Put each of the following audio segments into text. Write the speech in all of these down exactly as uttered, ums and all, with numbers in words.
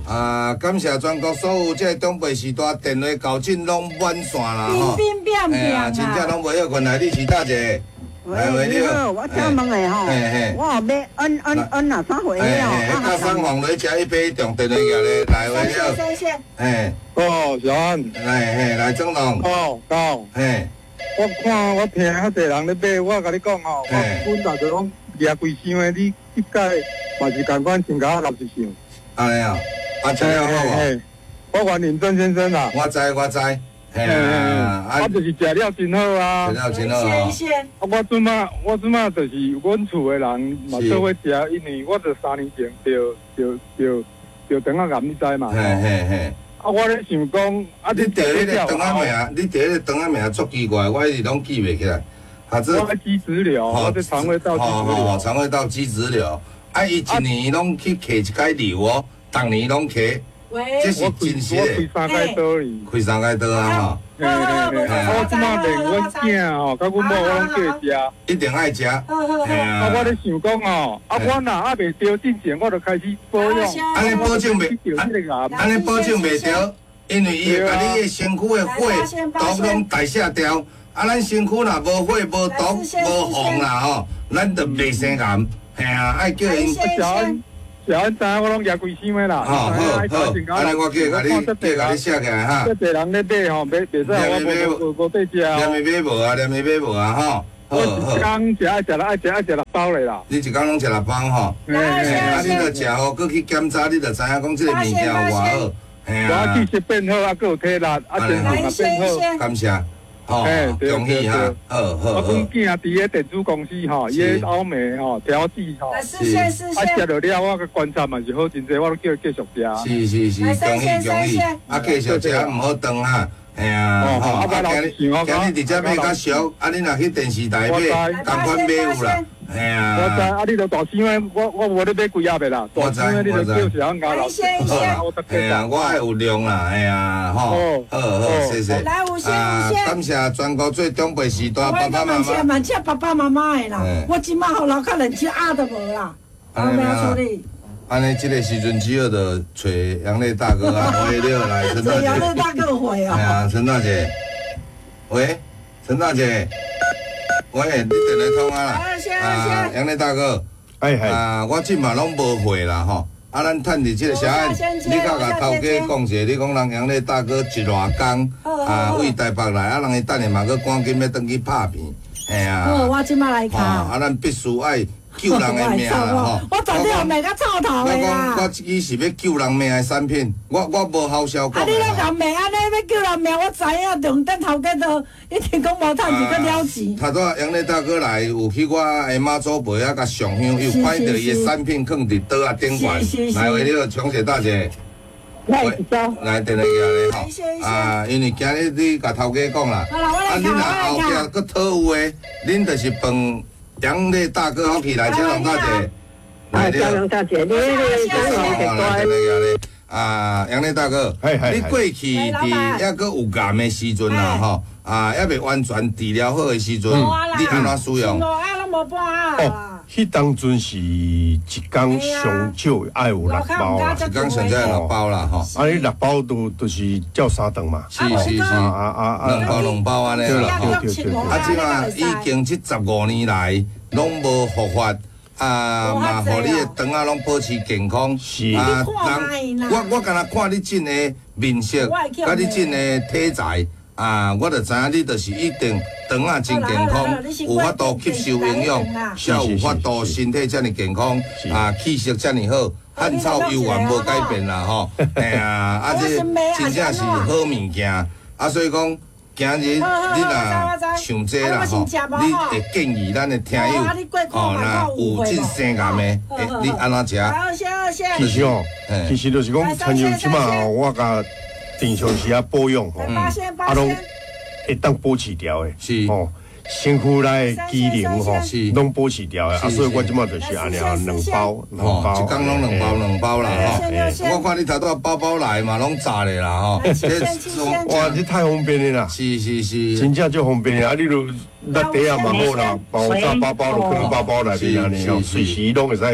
啊，感谢全国所有这中北时代电话交警拢满线啦吼。 冰冰变变啊！ 真正拢袂晓困来，你是大姐。 喂，你好，我请问的吼，我后要按按按哪三回了？ 哎，甲送红雷食一杯中电话过来，来喂了。 谢谢。 哎， 哦，小安。 来嘿，来总统。 哦，高。 嘿。 我看我听遐侪人咧买，我甲你讲吼，我本来就讲掠规箱的，你一届嘛是共款先甲我六十箱。 安尼啊，啊，这样好无？ 我管林正先生啦。 我知我知。嘿啊， 啊，就是食了真好啊， 食了真好啊。 谢谢。 啊，我即马我即马就是阮厝的人嘛做伙食，因为我就三年前就就就就肠仔癌，你知嘛？ 嘿嘿嘿。 啊，我咧想讲，啊， 你第迄个肠仔名，你第迄个肠仔名足奇怪，我一直拢记袂起来。啊，这我肌质瘤，我这肠胃道肌质瘤， 肠胃道肌质瘤。啊，伊一年拢去揢一摆瘤哦，逐年拢揢。这是真实的。 我开三间刀哩， 开三间刀啊吼。 嘿嘿嘿，我即马连阮囝吼，甲阮某我拢叫食， 一定爱食。 啊，我咧想讲哦，啊，我若还袂着之前，我就开始保养。 安尼保证袂，安尼保证袂着，因为伊会甲你的身躯的火毒拢代谢掉。啊，咱身躯若无火、无毒、无红啦吼，咱就袂生癌。嘿啊，爱叫因。小安知影我拢举规箱的啦。好好好，安尼我叫甲你叫甲你写起来哈。这侪人咧买吼，袂袂使我无无无得食。连咪买无啊，连咪买无啊吼。我一工食爱食啦，爱食爱食六包咧啦。你一工拢食六包吼？嘿嘿，啊你著食吼，搁去检查，你著知影讲即个物件有偌好。嘿啊。我气色变好啊，搁有体力，啊精神也变好。感谢。哦，恭喜哈！好好好。我讲囝伫个电子公司吼，伊个欧美吼调制吼， 是啊食着了，我个观察嘛是好，真侪我都叫继续食。是是是，恭喜恭喜！啊，继续食唔好断哈。哎呀，吼！啊，今日今日直接买较俗，啊，你若去电视台买，同款买有啦。哎呀，我知，啊，你著大箱的，我我无咧买几盒的啦，大箱的你著叫小安家老师。哎呀，我爱有量啦，哎呀，吼，好好，谢谢。啊，感谢全国最中辈时代爸爸妈妈。 蛮谢爸爸妈妈的啦，我即马后楼较人气压都无啦，我没有处理。 安尼，这个时阵只要着找杨磊大哥啊，会了来，陈大姐。 杨磊大哥会哦。 哎呀，陈大姐，喂，陈大姐，喂，你电来通啊啦。啊，杨磊大哥，哎哎，啊，我即嘛拢无会啦吼。啊，咱趁伫这个啥？你甲甲头家讲者，你讲人杨磊大哥一偌工啊，为台北来，啊，人伊等下嘛佫赶紧要转去拍片，哎呀。 好，我即马来看。 啊，咱必须爱。救人的命啦吼！ 我昨天卖甲臭头的啦。 我讲我这支是要救人命的产品，我我无好笑讲。啊， 你咧讲卖安尼要救人命，我知影，重点头家都一定讲无趁钱，搁了钱。头拄杨磊大哥来有去我的妈祖庙啊，甲上香，又看到伊的产品放伫桌啊顶管，来为了强势大姐。 来， 来电话过来吼。啊，因为今日你甲头家讲啦，啊，恁若后壁搁讨有诶，恁就是饭。杨磊大哥好起来，嘉龙大姐， 来嘉龙大姐，你你嘉龙大姐，啊，杨磊大哥，你过去伫抑个有癌的时阵啦吼，啊，抑未完全治疗好的时阵，你安怎使用？ 哦，迄当阵是一工上少爱有六包啦， 一工上少六包啦吼。 啊，你六包都都是照三顿嘛。 是是是，啊啊啊，两包两包安尼啦吼。对对对。啊，即嘛已经即十五年来拢无复发，啊嘛，互你的肠仔拢保持健康。 是啊，人我我敢若看你真的面色，甲你真的体材。啊，我就知影你就是一定肠仔真健康，有法度吸收营养，才有法度身体遮尔健康，啊，气色遮尔好，汉草犹原无改变啦吼。哎呀，啊这真正是好物件，啊所以讲今日你若想这啦吼，你会建议咱的听友，哦，若有真生癌的，你安怎食？ 其实哦，其实就是讲，参像即马我甲。平常时啊保养吼，啊拢会当保持掉的， 是吼，身躯内机能吼，拢保持掉的，啊，所以我即马就是安尼啊，两包，两包， 一工拢两包两包啦吼。我看你头拄包包来嘛，拢炸咧啦吼。 哇，这太方便了啦！ 是是是， 真正就方便啊！你如那底下嘛好啦，包炸包包就放包包内面安尼哦，随时拢会使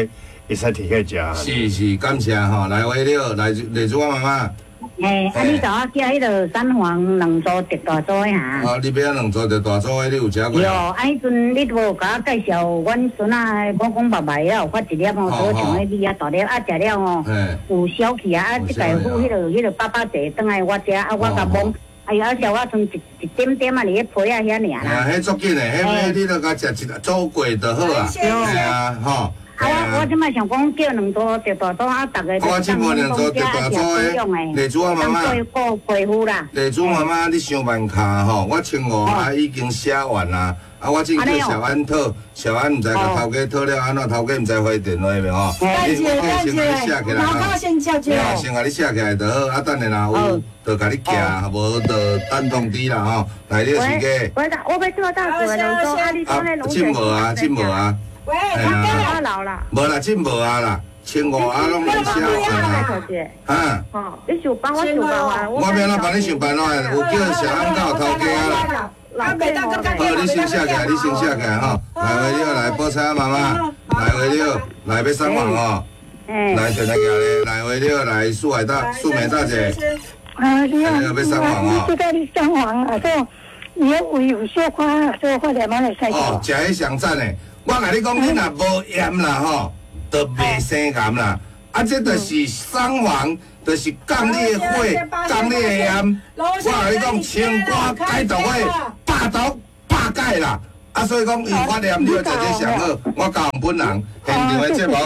会使摕起来食。 是是，感谢吼，来回了，来来做我妈妈。 诶，啊，你甲我叫迄个三黄两组特大组的哈。 哦，你要两组特大组的，你有食过？ 有，啊，迄阵你都无甲我介绍，阮孙仔讲讲白白了，发一粒吼，做像迄米啊大粒，啊食了吼，有消气啊，啊，即家付迄个迄个八八折，等来我食，啊，我甲摸，哎呀，小我剩一一点点啊，伫迄皮啊遐尔啦。 啊，迄足紧的，迄迄你著甲食一做过就好啊， 系啊，吼。 啊，我我即摆想讲叫两组特大组啊，逐个我即摆两组特大组的，丽珠啊妈妈， 过皮肤啦。 丽珠妈妈，你上万卡吼，我千五啊已经写完啦，啊，我正叫小安讨，小安毋知甲头家讨了安怎，头家毋知回电话未吼？ 感谢感谢，老高先叫叫。 先甲你写起来就好，啊，等下若有，就甲你寄，无就等通知啦吼。来，你个时间。 我我我要做大做两组，啊，你讲迄拢真无啊，真无啊。 喂， 我老啦。 无啦，真无啊啦，千五啊拢未写啦。啊。 哦，你想帮我想办法。 我免咱帮你想办法，有叫小安到头家啦。好，你先写起来，你先写起来吼。来回了，来报菜妈妈，来回了，来要送房哦。来电来行咧，来回了，来素海大素美大姐。 啊，你啊， 要送房哦。 这个你送房啊，说你有有小款，做发点帮你使。 哦，食迄上赞诶。我甲你讲，你若无盐啦吼，就袂生癌啦。啊，这就是双黄，就是降你的火，降你的盐。我甲你讲，清肝解毒的，百毒百解啦。啊，所以讲，有发炎你要食这上好。我教本人现场的节目，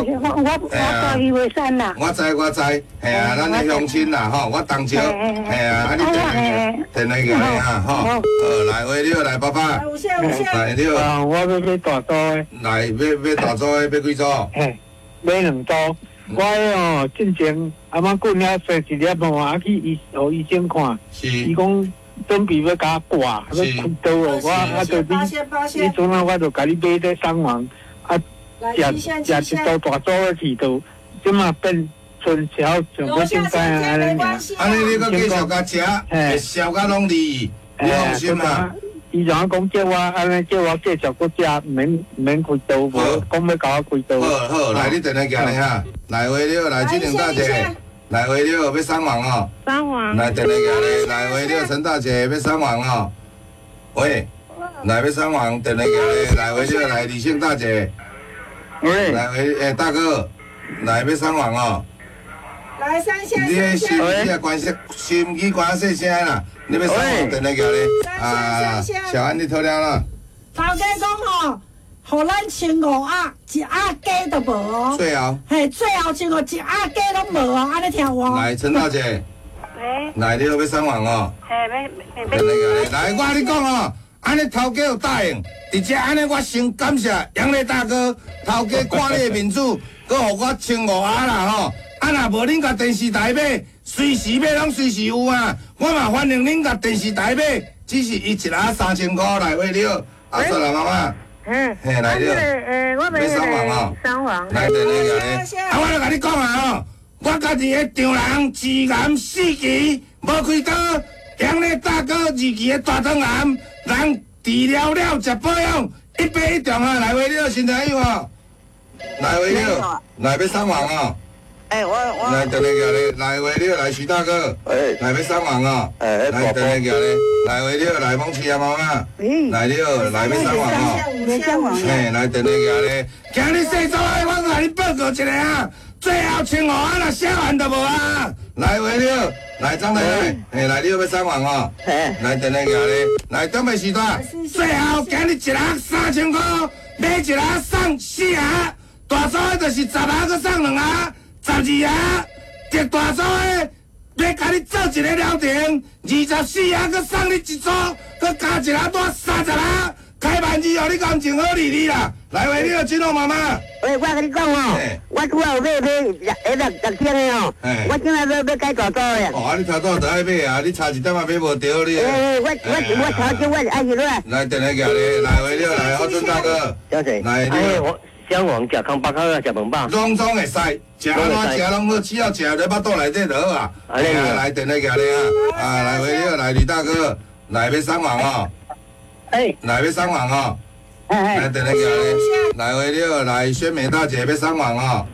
我知我知，系啊，咱的乡亲啦吼，我当招，系啊，啊你电来电来个哈吼，好，来回了来爸爸，来了。 啊，我要买大组的。 来，要买大组的，买几组？ 嘿，买两组。我哦，进前阿妈滚遐生一粒吼，啊去医互医生看，伊讲准备要甲我挂，要开刀哦。我啊就你你阵啊，我就甲你买这双黄，啊食食一包大组的去到，即马变春桥上要现在安尼尔。 安尼你搁继续甲食，会烧甲拢利，你放心嘛。 伊就讲叫我安尼叫我继续搁食，免免开刀，无讲要甲我开刀。 好好，来你电来行咧哈，来回了，来金玲大姐，来回了要双黄哦。 双黄。 来电来行咧，来回了陈大姐要双黄哦。喂，来要双黄，电来行咧，来回了来李姓大姐。喂。来回诶大哥，来要双黄哦。 来三下。 你诶心，你诶关心心机关细声啦。你要上网电来叫你啊！小安，你讨了啦。 头家讲吼，互咱千五鸭，一鸭鸡都无哦。 最后。 嘿，最后千五一鸭鸡拢无哦，安尼听我。 来，陈大姐。 喂。 来，你要上网哦。 嘿，要要电来叫你。来，我跟你讲哦，安尼头家有答应，而且安尼我先感谢杨丽大哥，头家看你的面子，佮互我千五鸭啦吼。啊，若无恁甲电视台买，随时买拢随时有啊。我嘛欢迎恁甲电视台买，只是伊一盒三千块来买了。啊，说啦，妈妈。 嗯。 嘿，来了。 诶，我买双黄哦。 双黄。 来，电来个咧。啊，我咧甲你讲啊吼，我家己的丈人自癌四期，无开刀，杨丽大哥二期的大肠癌，人治疗了食保养，一百一重啊，来买了，身体有哦。来买了，来要双黄哦。 哎，我我来，等来个咧，来回了，来徐大哥，来要双黄哦，来等来个咧，来回了，来蒙奇啊妈妈，来了，来要双黄哦， 双黄， 嘿，来等来个咧，今日细组的，我甲你报告一下啊，最后千五啊，若写完就无啊，来回了，来张太太，嘿，来了要双黄哦，来等来个咧，来准备时段，最后今日一盒三千块，买一盒送四盒，大组的就是十盒搁送两盒。十二盒，特大组的要甲你做一个疗程，二十四盒搁送你一组，搁加一盒带三十盒，开万二后你感情好哩哩啦！来话你个金龙妈妈。 喂，我跟你讲哦，我拄好有买买六六六千的哦，我今仔要要改大组的。 哦，啊你头拄就爱买啊，你差一点仔买无着你。 诶，我我我头先我是爱去哪？ 来，电来行咧，来话你来，好尊大哥。 多谢。 来你。 香黄食康巴口啊，食饭饱。 拢总会使，食安怎食拢好，只要食在腹肚内底就好啊。哎呀，来电来行咧啊！啊，来回了，来李大哥，来要双黄哦。 哎。 来要双黄哦。来电来行咧，来回了，来宣美大姐要双黄哦。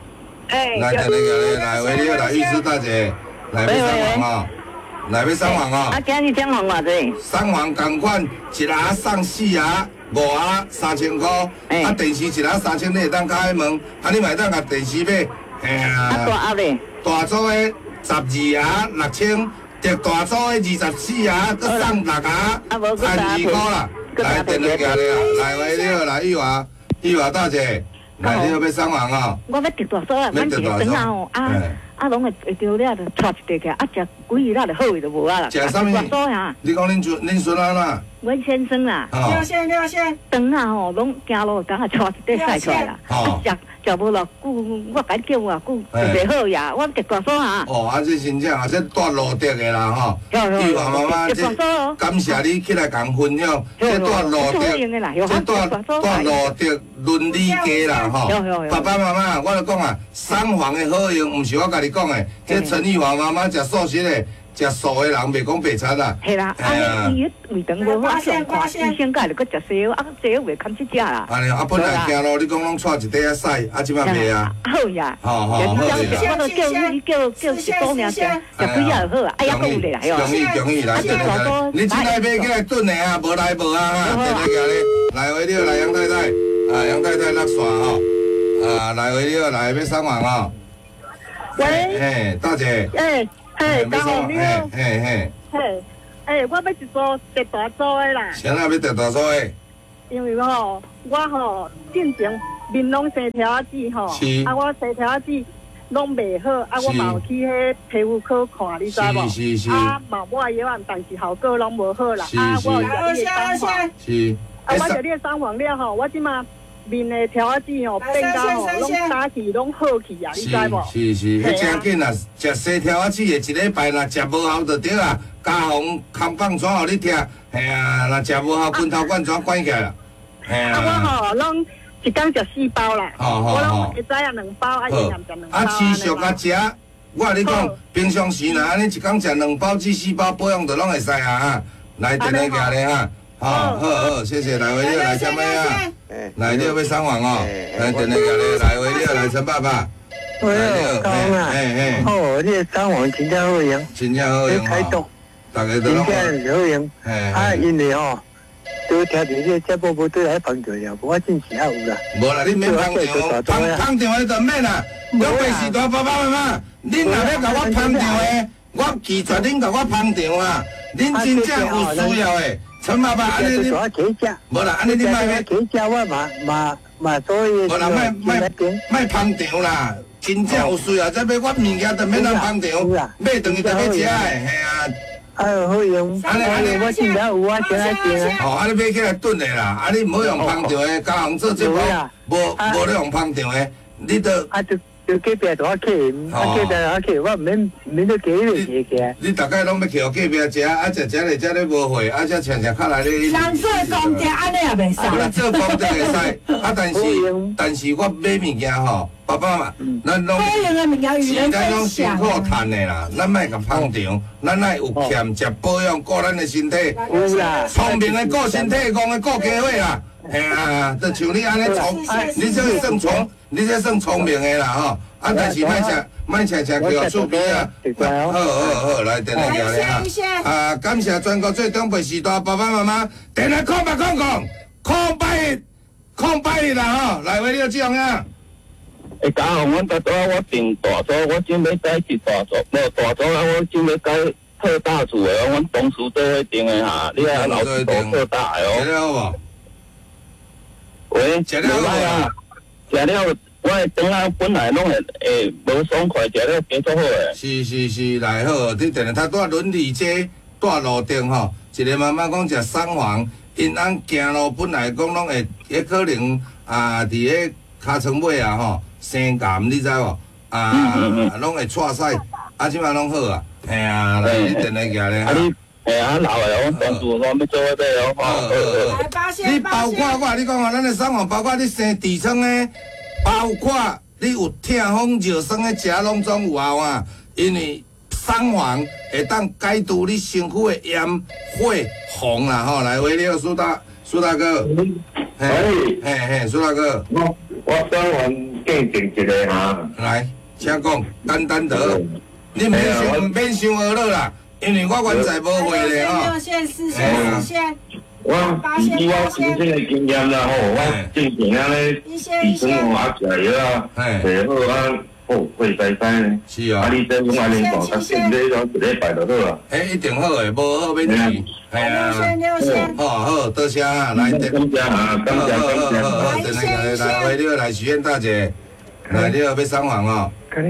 哎， 来，等下来，来，你来，玉师大姐，来要上网哦，来要上网哦。 啊，今日上网偌济？ 上网同款，一盒送四盒、五盒三千块，啊电视一盒三千，你会当开门，啊你买当甲电视买，哎呀。 啊大盒咧？ 大组的十二盒六千，特大组的二十四盒，佮送六盒，三二块啦。来，电话行咧啊，来喂，你好，来玉华，玉华大姐。来，你要要上网哦？ 我要特大所啊，阮一个等下吼，啊啊，拢会会着了，就带一块起，啊，食几日啦就好去就无啊啦。 食啥物？ 大所呀。 你讲恁孙恁孙仔啦？ 阮先生啦。 廖先廖先。 等下吼，拢行路等下带一块晒出来啦。啊，食食无偌久，我甲你叫偌久就袂好呀。我特大所啊。 哦，啊，这真正啊，这带路德的啦吼。玉华妈妈，这感谢你起来共分享，这带路德，这带带路德伦理家啦吼。爸爸妈妈，我就讲啊，送房的好用，毋是我甲你讲的，这陈玉华妈妈食素食的。食素的人袂讲白贼啦。 系啦，啊，伊胃肠无好，上看医生，甲就搁食西药，啊，西药袂堪即只啦。 安尼，啊，本来行路，你讲拢带一袋啊屎，啊，即摆袂啊。 好呀。 好好好。 我都叫你叫叫一姑娘食，食几日就好啊。哎呀，够有来哦。 容易容易来，来来，你今来买起来炖的啊，无来无啊哈，电话行咧。来回你好，来杨太太，啊，杨太太落线吼，啊，来回你好，来要上网哦。 喂。 嘿，大姐。 哎。嘿，大好，你好。 嘿嘿。 嘿，哎，我要一组特大组的啦。 啥啊？要特大组的？ 因为吼，我吼进前面拢生条仔籽吼，啊，我生条仔籽拢袂好，啊，我嘛有去迄皮肤科看，你知无？ 是是是。 啊，嘛买药啊，但是效果拢无好啦。啊，我有食你的三黄。 是。 啊，我食你的三黄了吼，我即马。面的条仔籽吼，变到吼，拢打起拢好去啊，你知无？ 是是是，迄真紧啊！食生条仔籽的一礼拜，若食无效就对啊。家红空棒怎互你听？嘿啊，若食无效，拳头管怎管起来啦？嘿啊。啊， 我吼拢一工食四包啦，我拢会知啊两包，啊一日食两包。 啊，持续甲食，我甲你讲，平常时若安尼一工食两包至四包，保养就拢会使啊哈。来，电话行咧哈。好好好，谢谢来回你来什么呀？来你要上网哦，来电话行咧，来回你来陈爸爸。 哎呦，高啊！嘿嘿，哦，你上网真正好用， 真正好用哦。大家都拢真正好用。啊，因为吼，都听到这节目无对来帮助了，我真是还有啦。 无啦，你免捧场，捧捧场的就免啦。我袂是大爸爸妈妈，恁若要甲我捧场的，我拒绝恁甲我捧场啊！恁真正有需要的。陈爸爸，安尼你无啦，安尼你卖咩？ 几只我嘛嘛嘛所以无啦，卖卖卖捧场啦，真正有需要再买我物件，就免人捧场，买等于就要食的，嘿啊。 哎呦，好用，安尼安尼我真正有啊，真来真啊。 哦，安尼买起来炖的啦，啊你唔好用捧场的，家行做节目，无无咧用捧场的，你都。 就隔壁大客，啊隔壁大客，我唔免唔免都几个食嘅。 你大概拢要去互隔壁食，啊食食咧食咧无货，啊才常常较来咧。 人做功德安尼也袂使。 啊，做功德会使，啊但是但是我买物件吼，爸爸嘛，咱拢时间拢辛苦赚的啦，咱莫甲捧场，咱爱有欠食保养顾咱的身体。 有啦。 聪明的顾身体，戆的顾家伙啦。嘿啊，就像你安尼聪，你这算聪，你这算聪明的啦吼。啊，但是莫食莫食食叫厝边啊。好好好，来电话叫你啊。啊，感谢全国最长辈时代爸爸妈妈，电话空白空空，空白空白啦吼，来为你这样啊。 会家红，阮大早我订大组，我准备改一大组，无大组啊，我准备改特大组的，阮同事都会订的哈，你啊老师都特大的哦。 食了无？ 喂， 食了啊， 食了，我的肠仔本来拢会诶无爽快，食了加足好诶。 是是是，来好，你定定他带伦理街，带路灯吼，一个妈妈讲食三黄，因按行路本来讲拢会，也可能啊，伫迄尻川尾啊吼，生癌你知无？啊，拢会错屎，啊，即摆拢好啊，嘿啊，来你定定行咧哈。 哎啊，老诶，我当初我要做迄个哦， 吼。你包括我，你讲哦，咱的三黄包括你生痔疮诶，包括你有痛风热酸诶，食拢总有效啊。因为三黄会当解除你身躯诶炎、火、红啦吼。来，喂，你好，苏大苏大哥。嘿，嘿嘿，苏大哥。 我我三黄鉴定一个哈。 来。 请讲，简单得，你免想免想学了啦，因为我原在无会咧吼。 六线、四线、四线。 我以我亲身的经验啦吼，我正经安尼，医生我食药啊，食好啊，哦，会使使呢。 是啊。 啊，你这种安尼大较简单咯，一礼拜就好啊。 诶，一定好诶，无好免去。系啊。 六线、六线。 好好，多谢啊，来， 感谢啊，感谢感谢。 好，等那个来回了来许愿大姐，来了要上网哦。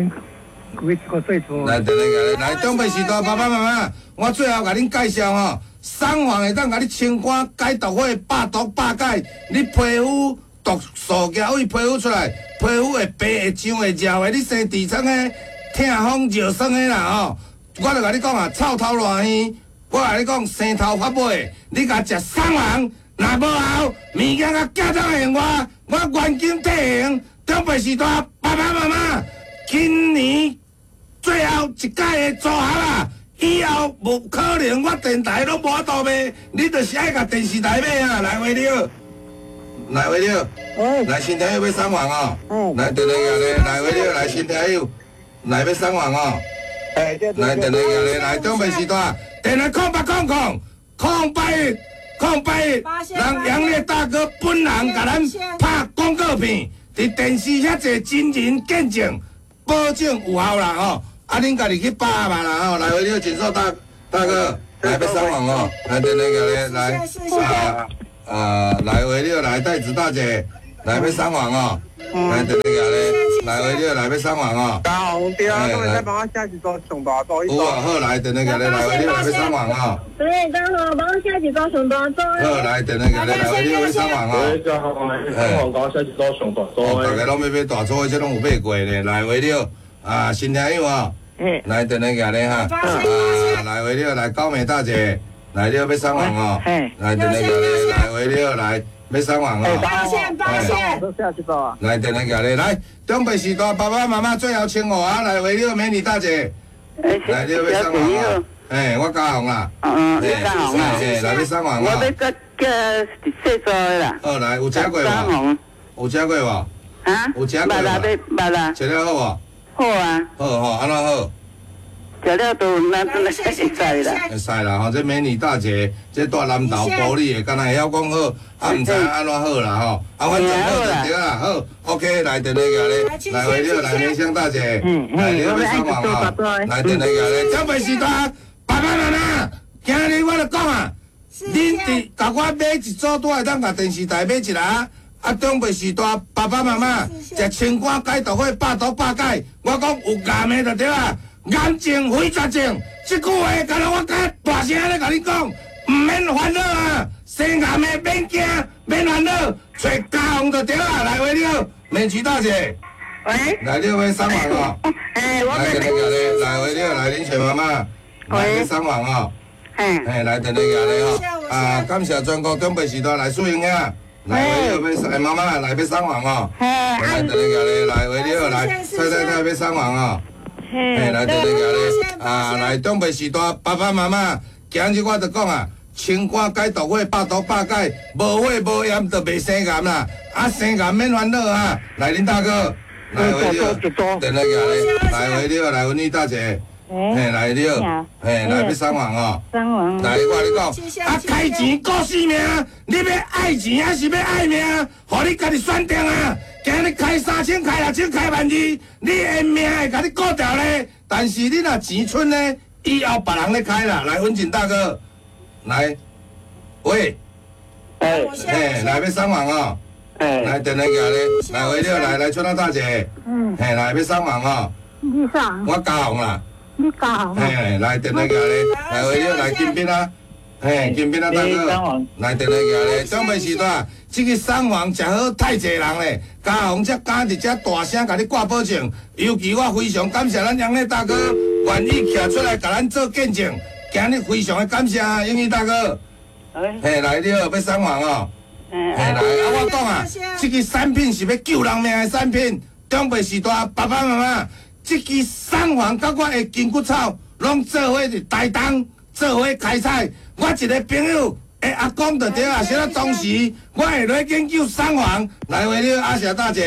来，等那个来东北时代爸爸妈妈，我最后甲恁介绍吼。送房会当甲你清肝解毒火、百毒百解，你皮肤毒素胶位皮肤出来，皮肤会白会痒会热的，你生痔疮的、痛风热酸的啦吼，我就甲你讲啊，臭头烂耳，我甲你讲生头发尾，你甲食送房，若无效，物件甲假装现我，我原金退现。中北时代爸爸妈妈，今年最后一届的组合啊！以后无可能，我电台拢无法度卖，你就是爱甲电视台买啊！来回了，来回了，来新听友要送房哦，来电来个咧，来回了，来新听友，来要送房哦，来电来个咧，来中北时代，电来空八空空空八一空八一，让杨烈大哥本人甲咱拍广告片，伫电视遐济真人见证，保证有效啦吼。啊，恁家己去把嘛啦吼，来回了锦寿大大哥，来要上网哦，来等那个咧，来啊啊，来回了来戴子大姐，来要上网哦，来等那个咧，来回了来要上网哦。 大红对啊，各位再帮我下几桌上大桌一桌。 好，好来等那个咧，来回了来要上网哦。 对，刚好帮我下几桌上大桌。 好来等那个咧，来回了要上网哦。 对，好好来，上网搞下几桌上大桌。 大家拢要买大桌，这拢有买过咧，来回了。啊，新听友啊，来等那个咧哈，啊，来回了来高美大姐，来了要上网哦，来等那个咧，来回了来要上网哦， 八线八线， 都下去吧。 来等那个咧，来中北时代爸爸妈妈最后请我啊，来回了美女大姐，来了要上网哦，哎，我嘉宏啦， 嗯，你嘉宏啊， 哎，来要上网哦， 我要个叫细座的啦， 好来有吃过无？有吃过无？ 啊？ 有吃过无？ 捌啦，捌啦， 吃了好无？ 好啊， 好好，安怎好？ 食了都那真会使啦。 会使啦，吼！这美女大姐，这大南投玻璃的，敢若会晓讲好，啊，毋知安怎好啦，吼！啊，反正好就对啦，好 ，OK， 来电那个咧，来回了，来梅香大姐，来了要上网哦，来电那个咧，长辈时代，爸爸妈妈，今日我就讲啊，恁伫甲我买一组都会当甲电视台买一啦。啊，中辈时代，爸爸妈妈食清肝解毒火，百毒百解。我讲有癌的就对啦，癌症非绝症。这句话，敢若我甲大声咧甲你讲，唔免烦恼啊，生癌的免惊，免烦恼，找家宏就对啦。来回了，美琪大姐， 喂， 来了要上网哦。 哎，我来等那个咧，来回了，来林雪妈妈，来要上网哦。 哎， 哎，来等那个咧吼，啊，感谢全国中辈时代来输赢啊！来回了要上，妈妈来要上网哦。来等那个咧，来回了来，太太太要上网哦。哎，来等那个咧，啊，来中辈时代，爸爸妈妈，今日我就讲啊，清肝解毒火，百毒百解，无火无炎就袂生癌啦。啊，生癌免烦恼啊！来林大哥，来回了，等那个咧，来回了，来文女大姐。嘿，来了，嘿，来要上网哦。 上网。 来，我跟你讲，啊，开钱顾性命，你要爱钱还是要爱命？互你家己选定啊！今日开三千、开六千、开万二，你的命会甲你顾掉咧。但是你若钱剩咧，以后别人咧开啦。来，文锦大哥，来，喂， 哎， 嘿，来要上网哦。哎，来等那个咧，来回了，来来春兰大姐，嗯，嘿，来要上网哦。 你上。 我嘉宏啦。 你搞嘿，来电那个咧，来回了来金边啊，嘿，金边啊大哥，来电那个咧，长辈时代，这个送房真好，太济人咧，嘉宏才敢伫遮大声甲你挂保证，尤其我非常感谢咱杨烈大哥愿意徛出来甲咱做见证，今日非常的感谢英语大哥，嘿，来了要送房哦，嘿，来啊我讲啊，这个产品是要救人命的产品，长辈时代爸爸妈妈。这支送房甲我的金骨草，拢做伙伫台东做伙开采。我一个朋友的阿公就对啊，是咧当时我会来研究送房。来回了阿霞大姐，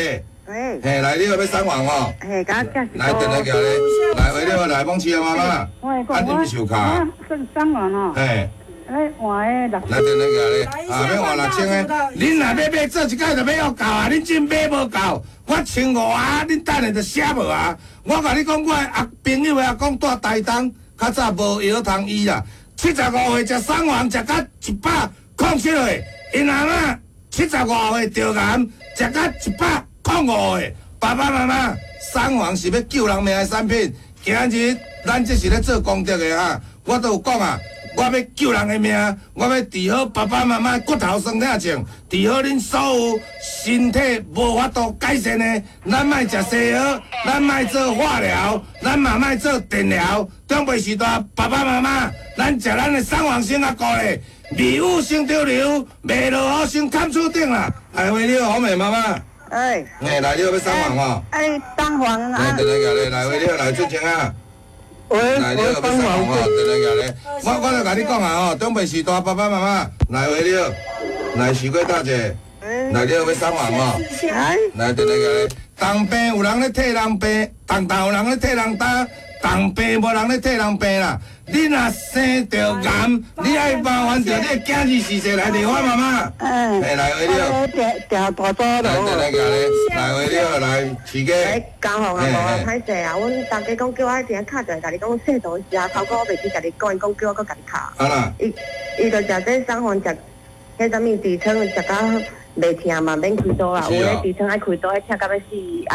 喂。 嘿，来，你有要送完哦？ 嘿，甲介绍。 来，等来叫你，来，为了来，帮饲啊妈妈。 我你唔受卡。 算送完哦。 嘿。 哎，换诶六。 来，等来叫你，啊，要换六千诶。恁若要买做一届就买要够啊！恁真买无够，我千五啊，恁等下就写无啊！我甲你讲，我诶阿朋友诶阿公住台东，较早无药通医啦。七十五岁食送完，食到一百零七岁，因阿嬷七十五岁得癌，食到一百零五岁。爸爸妈妈，送完是要救人命诶产品。今日咱这是咧做功德诶哈，我都有讲啊。我要救人的命，我要治好爸爸妈妈骨头酸痛症，治好恁所有身体无法度改善的。咱莫食西药，咱莫做化疗，咱嘛莫做电疗。长辈时代，爸爸妈妈，咱食咱的三黄参啊，膏嘞，味有先着流，未落好先砍厝顶啦。哎，为了好美妈妈。 哎。 哎，来了要三黄哦。 哎，三黄啊。 来，等来个咧，来为了来出钱啊。 喂， 来，你要要送黄哦，等来个咧。我我就甲你讲啊哦，长辈时代爸爸妈妈来为了，来许贵大姐，来你要要送黄哦。来，等来个咧。当病有人咧替人病，当当有人咧替人担，当病无人咧替人病啦。你若生着癌，你爱麻烦着你的囝儿逝世来电话妈妈。嗯。哎，来为了。 调大多咯。 来，等来个咧，来为了来许个。 哎，刚好啊，无歹势啊，阮大家讲叫我一定敲一下，甲你讲细图时啊，头壳我袂记甲你讲，伊讲叫我搁甲你敲。 好啦。 伊伊就食这送饭食，迄啥物痔疮食到袂疼嘛，免开刀啦。有咧痔疮爱开刀，爱请到要死。